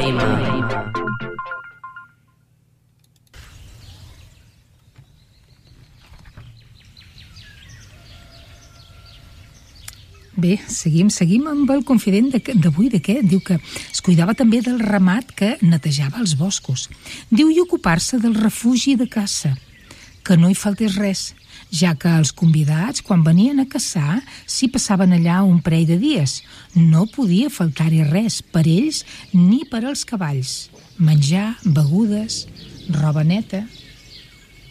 Bé, seguim amb el confident d'avui d'aquest. Diu que es cuidava també del ramat que netejava els boscos. Diu i ocupar-se del refugi de caça, que no hi faltés res, ja que els convidats, quan venien a caçar, s'hi passaven allà un parell de dies. No podia faltar-hi res per ells ni per als cavalls. Menjar, begudes, roba neta.